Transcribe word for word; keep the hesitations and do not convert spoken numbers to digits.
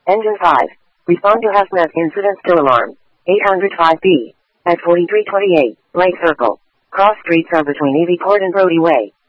Engine five. Respond to hazmat incident still alarm. eight hundred five B. At forty-three twenty-eight, Lake Circle. Cross streets are between Evie Court and Brody Way.